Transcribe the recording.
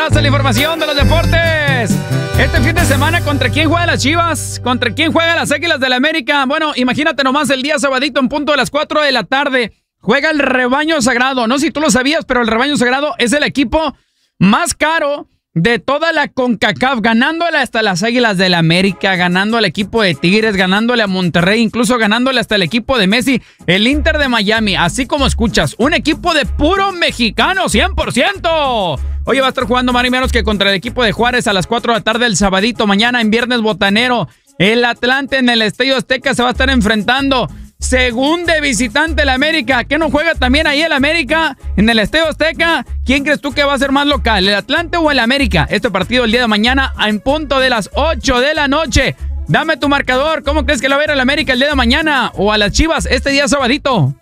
pasa la información de los deportes. Este fin de semana, ¿contra quién juegan las Chivas? ¿Contra quién juegan las Águilas del la América? Bueno, imagínate nomás el día sabadito en punto de las 4 de la tarde. Juega el Rebaño Sagrado. No sé si tú lo sabías, pero el Rebaño Sagrado es el equipo más caro de toda la CONCACAF, ganándole hasta las Águilas del la América, ganando al equipo de Tigres, ganándole a Monterrey, incluso ganándole hasta el equipo de Messi, el Inter de Miami, así como escuchas, un equipo de puro mexicano, 100%. Oye, va a estar jugando más ni menos que contra el equipo de Juárez a las 4 de la tarde el sabadito, mañana en Viernes Botanero. El Atlante en el Estadio Azteca se va a estar enfrentando según de visitante el América. ¿Qué no juega también ahí el América en el Estadio Azteca? ¿Quién crees tú que va a ser más local, el Atlante o el América? Este partido el día de mañana en punto de las 8 de la noche. Dame tu marcador. ¿Cómo crees que lo va a ver el América el día de mañana o a las Chivas este día sabadito?